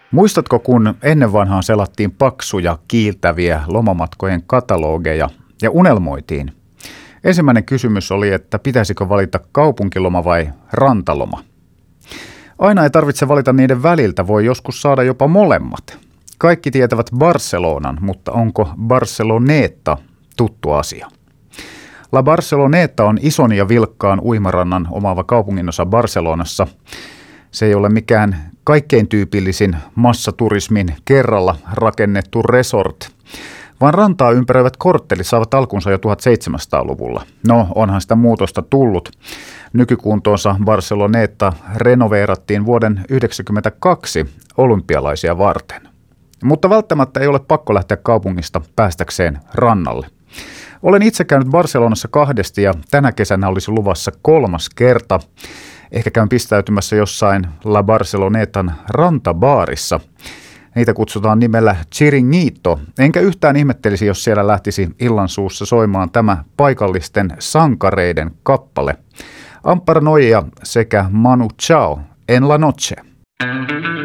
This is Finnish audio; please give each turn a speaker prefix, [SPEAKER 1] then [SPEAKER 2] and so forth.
[SPEAKER 1] Muistatko, kun ennen vanhaan selattiin paksuja, kiiltäviä lomamatkojen katalogeja ja unelmoitiin? Ensimmäinen kysymys oli, että pitäisikö valita kaupunkiloma vai rantaloma. Aina ei tarvitse valita niiden väliltä, voi joskus saada jopa molemmat. Kaikki tietävät Barcelonan, mutta onko Barceloneta tuttu asia? La Barceloneta on ison ja vilkkaan uimarannan omaava kaupunginosa Barcelonassa. Se ei ole mikään kaikkein tyypillisin massaturismin kerralla rakennettu resort, vaan rantaa ympäröivät korttelit saavat alkunsa jo 1700-luvulla. No, onhan sitä muutosta tullut. Nykykuntoonsa Barceloneta renoveerattiin vuoden 1992 olympialaisia varten. Mutta välttämättä ei ole pakko lähteä kaupungista päästäkseen rannalle. Olen itse käynyt Barcelonassa 2 ja tänä kesänä olisi luvassa 3. kerta. Ehkä käyn pistäytymässä jossain La Barcelonetan rantabaarissa. Niitä kutsutaan nimellä Chiringuito, enkä yhtään ihmettelisi, jos siellä lähtisi illansuussa soimaan tämä paikallisten sankareiden kappale. Ampar Noia sekä Manu Chao, En la noche.